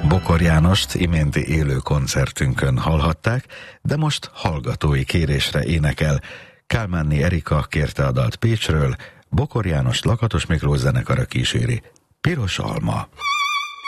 Bokor Jánost iménti élő koncertünkön hallhatták, de most hallgatói kérésre énekel. Kálmánné Erika kérte a dalt Pécsről, Bokor Jánost Lakatos Miklós zenekara kíséri. Piros alma.